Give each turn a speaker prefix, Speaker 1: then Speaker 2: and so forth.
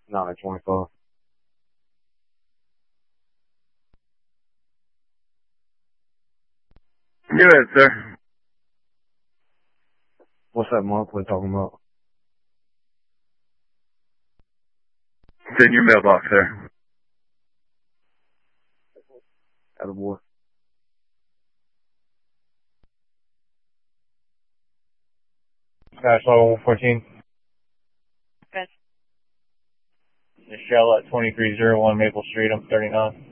Speaker 1: 924.
Speaker 2: Go ahead, sir.
Speaker 1: What's that Mark we're talking about?
Speaker 2: It's in your mailbox, sir.
Speaker 1: Attaboy.
Speaker 3: Crash level 114.
Speaker 4: Good.
Speaker 3: Michelle at 2301 Maple Street. I'm 39.